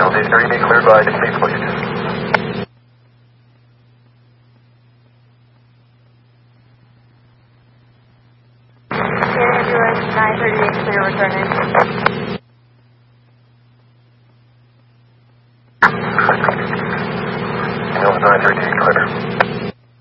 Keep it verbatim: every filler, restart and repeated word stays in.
L D thirty cleared by the police police. Ambulance nine thirty-eight clear returning. Ambulance nine thirty-eight clear.